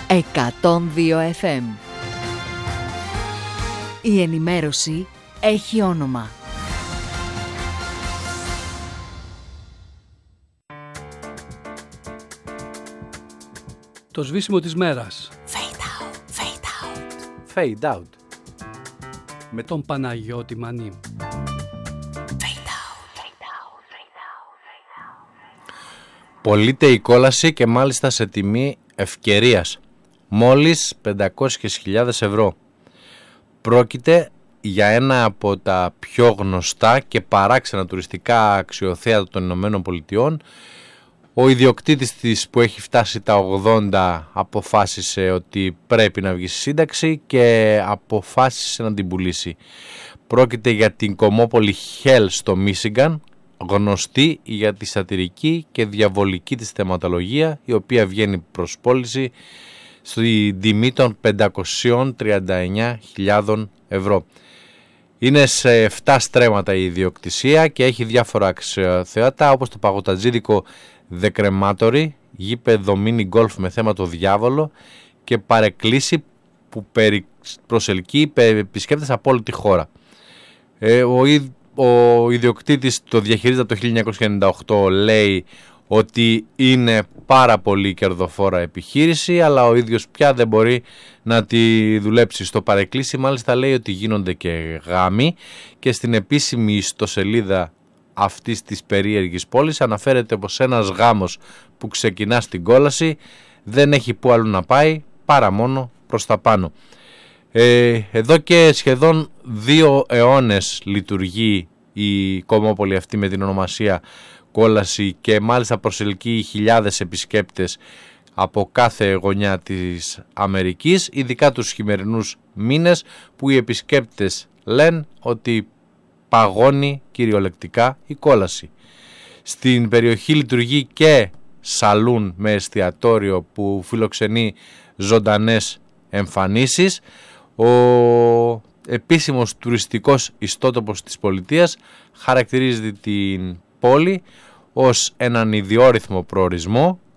102 FM. Η ενημέρωση έχει όνομα. Το σβήσιμο της μέρας. Fade out, fade out. Fade out. Με τον Παναγιώτη Μανή. Πωλείται η κόλαση και μάλιστα σε τιμή ευκαιρίας. Μόλις 500.000 ευρώ. Πρόκειται για ένα από τα πιο γνωστά και παράξενα τουριστικά αξιοθέατα των Ηνωμένων Πολιτειών. Ο ιδιοκτήτης της, που έχει φτάσει τα 80, αποφάσισε ότι πρέπει να βγει στη σύνταξη και αποφάσισε να την πουλήσει. Πρόκειται για την κομμόπολη Hell στο Μίσιγκαν, γνωστή για τη σατιρική και διαβολική της θεματολογία, η οποία βγαίνει προς πώληση στη τιμή των 539.000 ευρώ. Είναι σε 7 στρέμματα η ιδιοκτησία και έχει διάφορα αξιοθέατα, όπως το παγωτατζίδικο The Crematory, γήπεδο μίνι γκολφ με θέμα το διάβολο και παρεκκλήσει που προσελκύει επισκέπτες από όλη τη χώρα. Ο ιδιοκτήτης το διαχειρίζεται από το 1998, λέει ότι είναι πάρα πολύ κερδοφόρα επιχείρηση, αλλά ο ίδιος πια δεν μπορεί να τη δουλέψει. Στο παρεκκλήσι μάλιστα λέει ότι γίνονται και γάμοι και στην επίσημη ιστοσελίδα αυτής της περίεργης πόλης αναφέρεται πως ένας γάμος που ξεκινά στην κόλαση δεν έχει που αλλού να πάει παρά μόνο προς τα πάνω. Εδώ και σχεδόν 2 αιώνες λειτουργεί η κομμόπολη αυτή με την ονομασία κόλαση και μάλιστα προσελκύει χιλιάδες επισκέπτες από κάθε γωνιά της Αμερικής, ειδικά τους χειμερινούς μήνες που οι επισκέπτες λένε ότι παγώνει κυριολεκτικά η κόλαση. Στην περιοχή λειτουργεί και σαλούν με εστιατόριο που φιλοξενεί ζωντανές εμφανίσεις. Ο επίσημος τουριστικός ιστότοπος της πολιτείας χαρακτηρίζει την πόλη ως έναν ιδιόρυθμο προορισμό